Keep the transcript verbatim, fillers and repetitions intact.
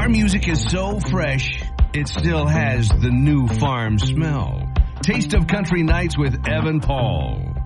Our music is so fresh, it still has the new farm smell. Taste of Country Nights with Evan Paul.